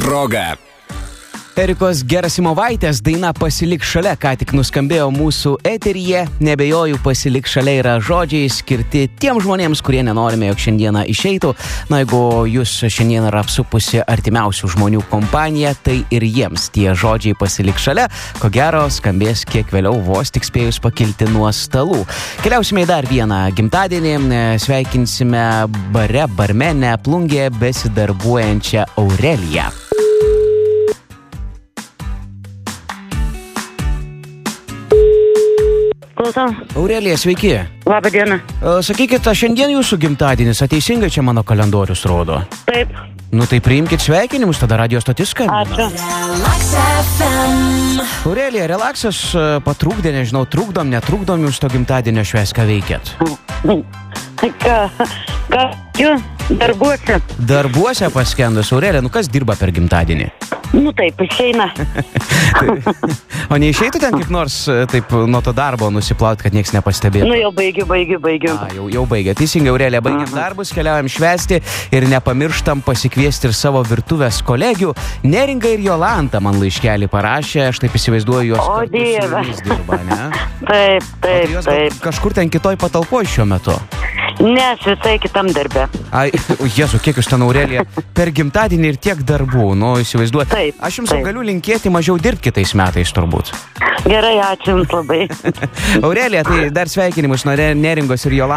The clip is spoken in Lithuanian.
proga. Erikos Gerasimovaitės daina Pasilik šalia ką tik nuskambėjo mūsų eteryje. Nebejoju, Pasilik šalia yra žodžiai skirti tiem žmonėms, kurie nenorime, jog šiandieną išeitų. Na, jeigu jūs šiandien yra apsupusi artimiausių žmonių kompanija, tai ir jiems tie žodžiai Pasilik šalia, ko gero, skambės kiek vėliau, vos tik spėjus pakilti nuo stalų. Keliausime į dar vieną gimtadienį. Sveikinsime bare barmenę Plungėje besidarbuojančią Aureliją. Klausau. Aurelija, sveiki. Labą dieną. Sakykit, šiandien jūsų gimtadienis, teisingai čia mano kalendorius rodo? Taip. Nu tai priimkit sveikinimus, tada radio stotis skambina. Ačiū. Aurelija, relaksas patrukdė, nežinau, trukdom, netrukdom jūs to gimtadienio švęs, ką veikiat? Ką jūs darbuose? Darbuose paskendus, Aurelija, nu kas dirba per gimtadienį? Nu taip, išeina. O neišeitų ten kaip nors taip nuo to darbo nusiplaut, kad nieks nepastebėtų? Nu jau baigiu. Jau baigė. Teisingai, Aurelija, baigiam darbus, keliaujam švęsti ir nepamirštam pasikviesti ir savo virtuvės kolegių. Neringa ir Jolanta man laiškelį parašė, aš taip įsivaizduoju, jos kartu su jumis dirba, ne? Taip. Kažkur ten kitoj patalpoj šiuo metu? Ne, aš visai kitam darbe. Ai, Jezu, kiek jūs ten, Aurelija, per gimtadienį ir tiek darbų, nu, įsivaizduoju. Taip. Aš jums galiu linkėti mažiau dirbti kitais metais, turbūt. Gerai, ačiū jums labai. Aurelija, tai dar sveikinimus nuo Neringos ir Jolantos.